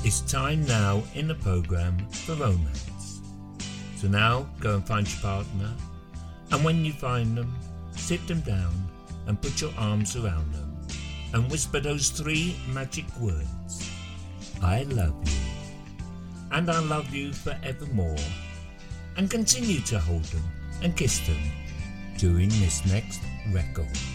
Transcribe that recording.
It's time now in the programme for romance. So now go and find your partner, and when you find them, sit them down and put your arms around them and whisper those 3 magic words. I love you, and I love you forevermore, and continue to hold them and kiss them during this next record.